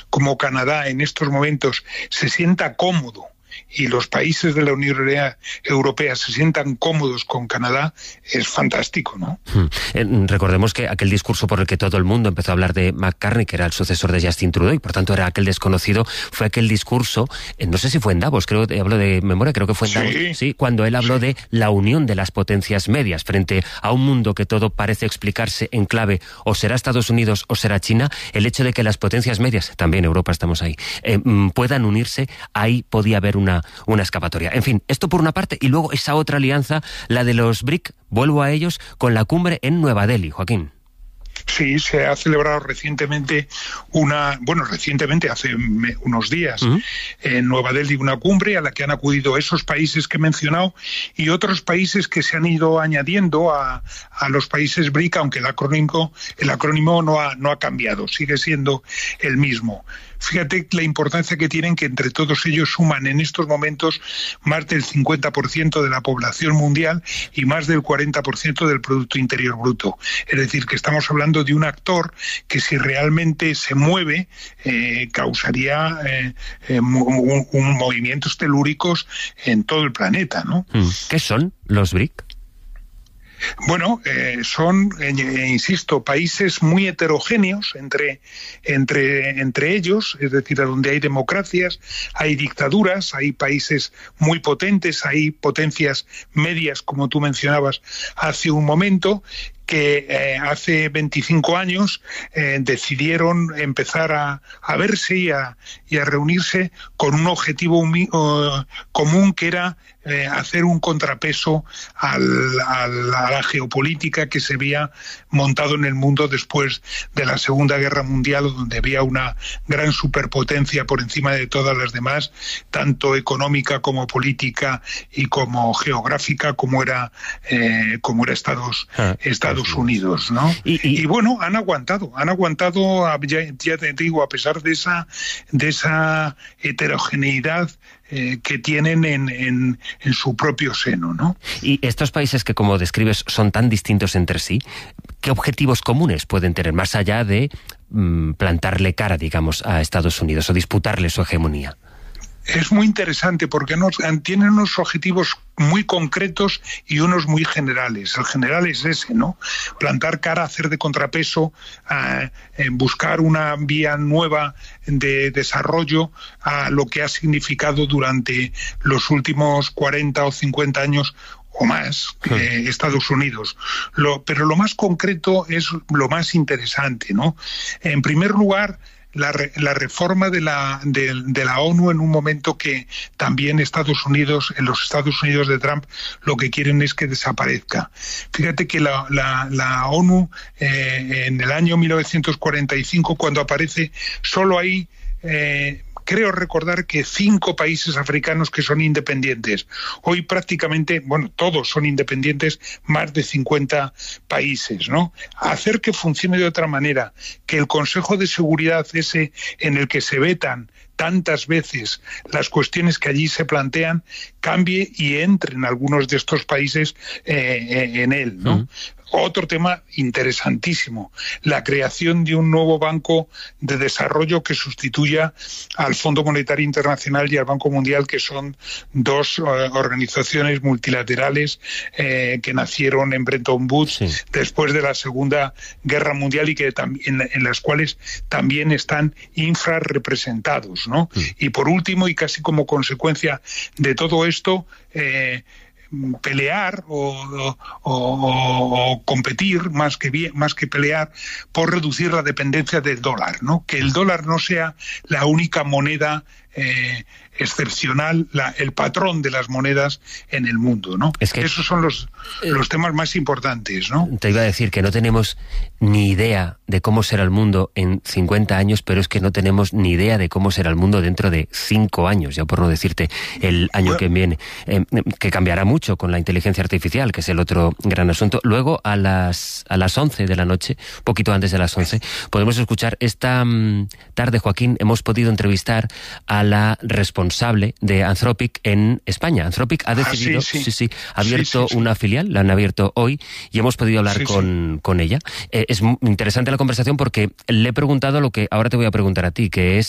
como Canadá en estos momentos se sienta cómodo y los países de la Unión Europea se sientan cómodos con Canadá, es fantástico, ¿no? Recordemos que aquel discurso por el que todo el mundo empezó a hablar de McCartney, que era el sucesor de Justin Trudeau, y por tanto era aquel desconocido, fue aquel discurso, no sé si fue en Davos, hablo de memoria, creo que fue en Davos, sí, cuando él habló de la unión de las potencias medias frente a un mundo que todo parece explicarse en clave o será Estados Unidos o será China. El hecho de que las potencias medias, también Europa estamos ahí, puedan unirse, ahí podía haber una escapatoria. En fin, esto por una parte, y luego esa otra alianza, la de los BRIC, vuelvo a ellos, con la cumbre en Nueva Delhi, Joaquín. Sí, se ha celebrado recientemente hace unos días, en Nueva Delhi, una cumbre a la que han acudido esos países que he mencionado y otros países que se han ido añadiendo a los países BRIC, aunque el acrónimo no ha cambiado, sigue siendo el mismo. Fíjate la importancia que tienen, que entre todos ellos suman en estos momentos más del 50% de la población mundial y más del 40% del Producto Interior Bruto. Es decir, que estamos hablando de un actor que, si realmente se mueve, causaría movimientos telúricos en todo el planeta, ¿no? ¿Qué son los BRIC? Bueno, son, insisto, países muy heterogéneos entre ellos, es decir, donde hay democracias, hay dictaduras, hay países muy potentes, hay potencias medias, como tú mencionabas hace un momento, que hace 25 años decidieron empezar a verse y a reunirse con un objetivo común, que era hacer un contrapeso a la geopolítica que se había montado en el mundo después de la Segunda Guerra Mundial, donde había una gran superpotencia por encima de todas las demás, tanto económica como política y como geográfica, como era Estados Unidos, ¿no? Y bueno, han aguantado, ya te digo, a pesar de esa heterogeneidad que tienen en su propio seno, ¿no? Y estos países que, como describes, son tan distintos entre sí, ¿qué objetivos comunes pueden tener, más allá de plantarle cara, digamos, a Estados Unidos o disputarle su hegemonía? Es muy interesante porque tienen unos objetivos muy concretos y unos muy generales. El general es ese, ¿no? Plantar cara, hacer de contrapeso, buscar una vía nueva de desarrollo a lo que ha significado durante los últimos 40 o 50 años o más Estados Unidos. Pero lo más concreto es lo más interesante, ¿no? En primer lugar, la reforma de la ONU, en un momento que también en los Estados Unidos de Trump, lo que quieren es que desaparezca. Fíjate que la ONU en el año 1945, cuando aparece, solo hay creo recordar que 5 países africanos que son independientes. Hoy prácticamente, todos son independientes, más de 50 países, ¿no? Hacer que funcione de otra manera, que el Consejo de Seguridad, ese en el que se vetan tantas veces las cuestiones que allí se plantean, cambie y entren algunos de estos países en él, ¿no? Otro tema interesantísimo, la creación de un nuevo banco de desarrollo que sustituya al Fondo Monetario Internacional y al Banco Mundial, que son dos organizaciones multilaterales que nacieron en Bretton Woods después de la Segunda Guerra Mundial y que en las cuales también están infrarrepresentados, ¿no? Y por último, y casi como consecuencia de todo esto, pelear o competir más que pelear por reducir la dependencia del dólar, ¿no? Que el dólar no sea la única moneda excepcional, el patrón de las monedas en el mundo, ¿no? Es que esos son los temas más importantes, ¿no? Te iba a decir que no tenemos ni idea de cómo será el mundo en 50 años, pero es que no tenemos ni idea de cómo será el mundo dentro de 5 años, ya por no decirte el año que viene, que cambiará mucho con la inteligencia artificial, que es el otro gran asunto. Luego, a las 11 de la noche, poquito antes de las 11, podemos escuchar esta tarde, Joaquín, hemos podido entrevistar a la responsable de Anthropic en España. Anthropic ha decidido, ha abierto una filial, la han abierto hoy y hemos podido hablar con ella. Es interesante la conversación porque le he preguntado lo que ahora te voy a preguntar a ti, que es